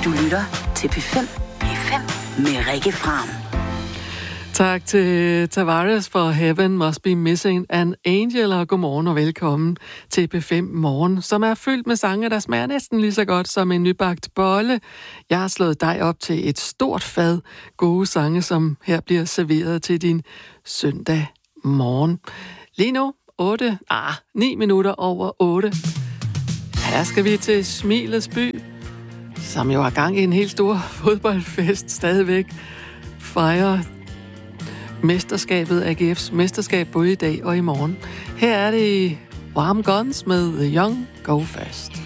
Du lytter til P5 med Rikke Fram. Tak til Tavares for Heaven Must Be Missing an Angel, og godmorgen og velkommen til P5 Morgen, som er fyldt med sange, der smager næsten lige så godt som en nybagt bolle. Jeg har slået dig op til et stort fad gode sange, som her bliver serveret til din søndag morgen. Lige nu 9 minutter over 8. Her skal vi til Smilets by, som jo har gang i en helt stor fodboldfest stadigvæk. Fejrer mesterskabet, AGF's mesterskab, både i dag og i morgen. Her er det Warm Guns med The Young Go Fast.